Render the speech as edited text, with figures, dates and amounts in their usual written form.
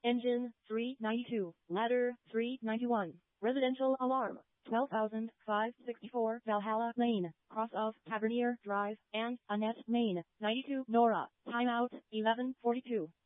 Engine 392. Ladder 391. Residential alarm 12,564 Valhalla Lane, cross of Tavernier Drive, and Annette Main, 92 Nora. Timeout 11:42.